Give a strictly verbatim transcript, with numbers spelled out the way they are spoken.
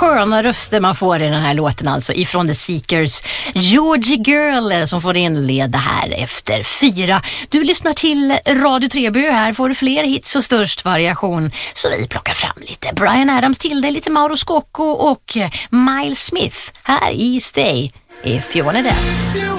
sköna röster man får i den här låten, alltså ifrån The Seekers. Georgie Girl som får inleda här efter fyra. Du lyssnar till Radio Treby, här får du fler hits och störst variation. Så vi plockar fram lite Bryan Adams till dig, lite Mauro Scocco och Miles Smith här i Stay If You Wanna Dance.